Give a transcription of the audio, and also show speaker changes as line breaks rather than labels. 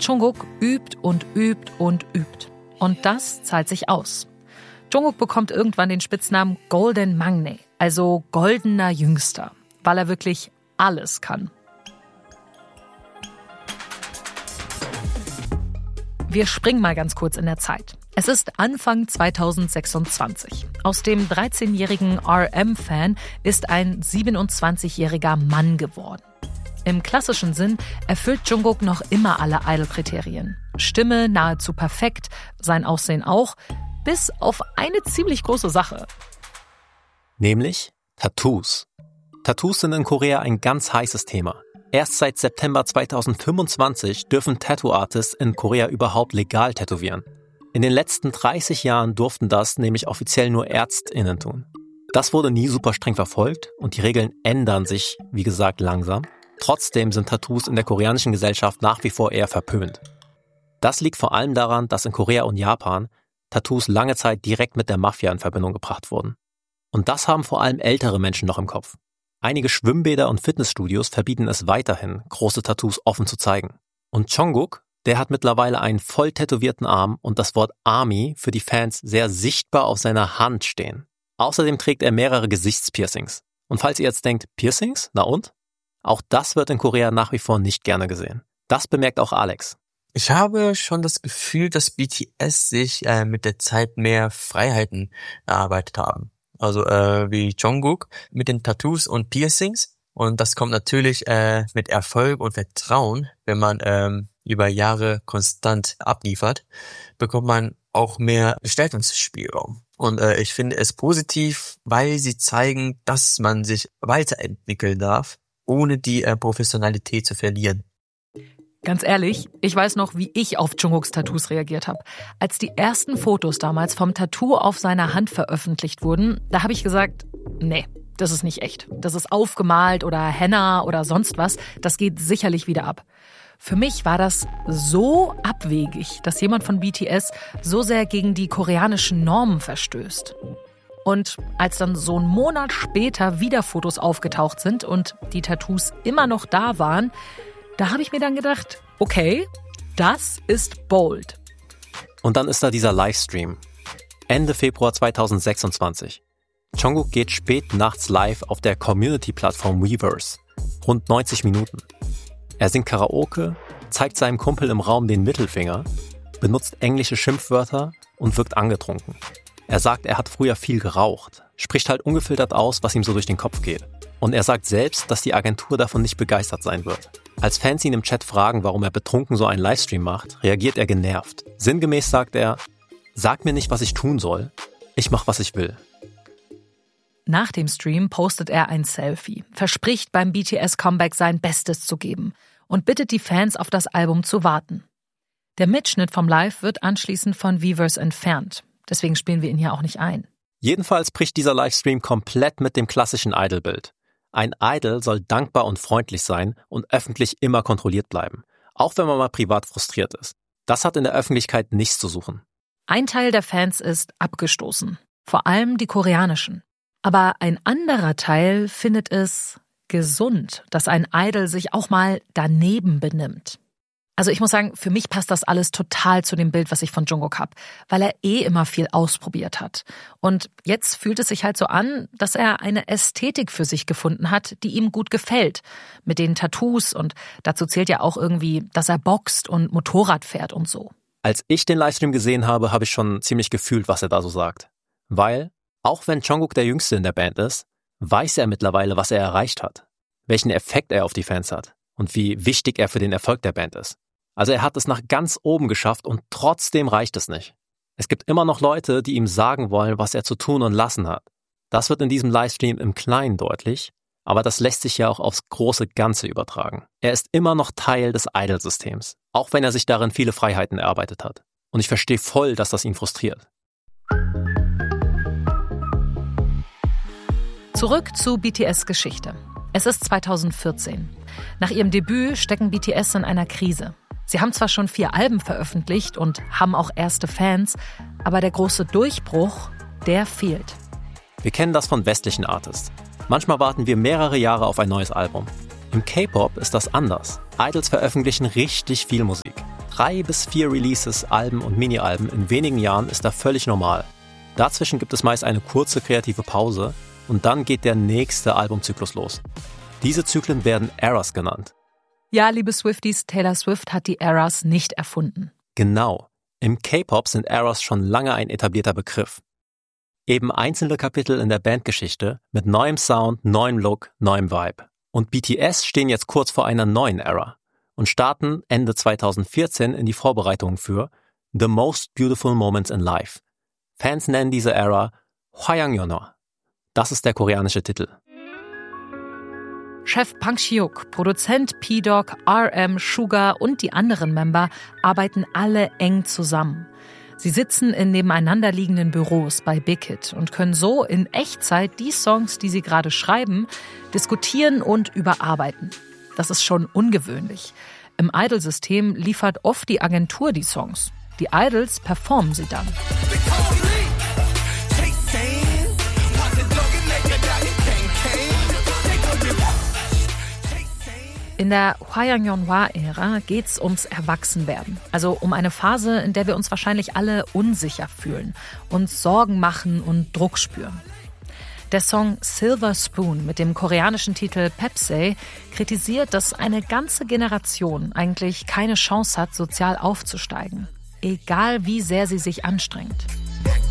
Jungkook übt und übt und übt. Und das zahlt sich aus. Jungkook bekommt irgendwann den Spitznamen Golden Maknae, also goldener Jüngster, weil er wirklich alles kann. Wir springen mal ganz kurz in der Zeit. Es ist Anfang 2026. Aus dem 13-jährigen RM-Fan ist ein 27-jähriger Mann geworden. Im klassischen Sinn erfüllt Jungkook noch immer alle Idol-Kriterien. Stimme nahezu perfekt, sein Aussehen auch, bis auf eine ziemlich große Sache.
Nämlich Tattoos. Tattoos sind in Korea ein ganz heißes Thema. Erst seit September 2025 dürfen Tattoo-Artists in Korea überhaupt legal tätowieren. In den letzten 30 Jahren durften das nämlich offiziell nur ÄrztInnen tun. Das wurde nie super streng verfolgt und die Regeln ändern sich, wie gesagt, langsam. Trotzdem sind Tattoos in der koreanischen Gesellschaft nach wie vor eher verpönt. Das liegt vor allem daran, dass in Korea und Japan Tattoos lange Zeit direkt mit der Mafia in Verbindung gebracht wurden. Und das haben vor allem ältere Menschen noch im Kopf. Einige Schwimmbäder und Fitnessstudios verbieten es weiterhin, große Tattoos offen zu zeigen. Und Jungkook, der hat mittlerweile einen voll tätowierten Arm und das Wort ARMY für die Fans sehr sichtbar auf seiner Hand stehen. Außerdem trägt er mehrere Gesichtspiercings. Und falls ihr jetzt denkt, Piercings? Na und? Auch das wird in Korea nach wie vor nicht gerne gesehen. Das bemerkt auch Alex.
Ich habe schon das Gefühl, dass BTS sich mit der Zeit mehr Freiheiten erarbeitet haben. Also wie Jungkook mit den Tattoos und Piercings. Und das kommt natürlich mit Erfolg und Vertrauen. Wenn man über Jahre konstant abliefert, bekommt man auch mehr Gestaltungsspielraum. Und ich finde es positiv, weil sie zeigen, dass man sich weiterentwickeln darf, ohne die Professionalität zu verlieren.
Ganz ehrlich, ich weiß noch, wie ich auf Jungkooks Tattoos reagiert habe. Als die ersten Fotos damals vom Tattoo auf seiner Hand veröffentlicht wurden, da habe ich gesagt, nee, das ist nicht echt. Das ist aufgemalt oder Henna oder sonst was. Das geht sicherlich wieder ab. Für mich war das so abwegig, dass jemand von BTS so sehr gegen die koreanischen Normen verstößt. Und als dann so einen Monat später wieder Fotos aufgetaucht sind und die Tattoos immer noch da waren, da habe ich mir dann gedacht, okay, das ist bold.
Und dann ist da dieser Livestream. Ende Februar 2026. Jungkook geht spät nachts live auf der Community-Plattform Weverse. Rund 90 Minuten. Er singt Karaoke, zeigt seinem Kumpel im Raum den Mittelfinger, benutzt englische Schimpfwörter und wirkt angetrunken. Er sagt, er hat früher viel geraucht, spricht halt ungefiltert aus, was ihm so durch den Kopf geht. Und er sagt selbst, dass die Agentur davon nicht begeistert sein wird. Als Fans ihn im Chat fragen, warum er betrunken so einen Livestream macht, reagiert er genervt. Sinngemäß sagt er, sag mir nicht, was ich tun soll, ich mach, was ich will.
Nach dem Stream postet er ein Selfie, verspricht beim BTS-Comeback sein Bestes zu geben und bittet die Fans, auf das Album zu warten. Der Mitschnitt vom Live wird anschließend von Weverse entfernt. Deswegen spielen wir ihn hier auch nicht ein.
Jedenfalls bricht dieser Livestream komplett mit dem klassischen Idol-Bild. Ein Idol soll dankbar und freundlich sein und öffentlich immer kontrolliert bleiben, auch wenn man mal privat frustriert ist. Das hat in der Öffentlichkeit nichts zu suchen.
Ein Teil der Fans ist abgestoßen, vor allem die koreanischen. Aber ein anderer Teil findet es gesund, dass ein Idol sich auch mal daneben benimmt. Also ich muss sagen, für mich passt das alles total zu dem Bild, was ich von Jungkook habe, weil er immer viel ausprobiert hat. Und jetzt fühlt es sich halt so an, dass er eine Ästhetik für sich gefunden hat, die ihm gut gefällt. Mit den Tattoos und dazu zählt ja auch irgendwie, dass er boxt und Motorrad fährt und so.
Als ich den Livestream gesehen habe, habe ich schon ziemlich gefühlt, was er da so sagt. Weil, auch wenn Jungkook der Jüngste in der Band ist, weiß er mittlerweile, was er erreicht hat. Welchen Effekt er auf die Fans hat und wie wichtig er für den Erfolg der Band ist. Also er hat es nach ganz oben geschafft und trotzdem reicht es nicht. Es gibt immer noch Leute, die ihm sagen wollen, was er zu tun und lassen hat. Das wird in diesem Livestream im Kleinen deutlich, aber das lässt sich ja auch aufs große Ganze übertragen. Er ist immer noch Teil des Idol-Systems, auch wenn er sich darin viele Freiheiten erarbeitet hat. Und ich verstehe voll, dass das ihn frustriert.
Zurück zu BTS Geschichte. Es ist 2014. Nach ihrem Debüt stecken BTS in einer Krise. Sie haben zwar schon 4 Alben veröffentlicht und haben auch erste Fans, aber der große Durchbruch, der fehlt.
Wir kennen das von westlichen Artists. Manchmal warten wir mehrere Jahre auf ein neues Album. Im K-Pop ist das anders. Idols veröffentlichen richtig viel Musik. 3 bis 4 Releases, Alben und Mini-Alben in wenigen Jahren ist da völlig normal. Dazwischen gibt es meist eine kurze kreative Pause und dann geht der nächste Albumzyklus los. Diese Zyklen werden Eras genannt.
Ja, liebe Swifties, Taylor Swift hat die Eras nicht erfunden.
Genau. Im K-Pop sind Eras schon lange ein etablierter Begriff. Eben einzelne Kapitel in der Bandgeschichte mit neuem Sound, neuem Look, neuem Vibe. Und BTS stehen jetzt kurz vor einer neuen Era und starten Ende 2014 in die Vorbereitungen für The Most Beautiful Moments in Life. Fans nennen diese Era Hwayangyeonho. Das ist der koreanische Titel.
Chef Bang Si-hyuk, Produzent P-Dog, RM, Suga und die anderen Member arbeiten alle eng zusammen. Sie sitzen in nebeneinander liegenden Büros bei Big Hit und können so in Echtzeit die Songs, die sie gerade schreiben, diskutieren und überarbeiten. Das ist schon ungewöhnlich. Im Idol-System liefert oft die Agentur die Songs. Die Idols performen sie dann. In der Hwayangyeonhwa-Ära geht's ums Erwachsenwerden. Also um eine Phase, in der wir uns wahrscheinlich alle unsicher fühlen, uns Sorgen machen und Druck spüren. Der Song Silver Spoon mit dem koreanischen Titel Pepsay kritisiert, dass eine ganze Generation eigentlich keine Chance hat, sozial aufzusteigen. Egal wie sehr sie sich anstrengt.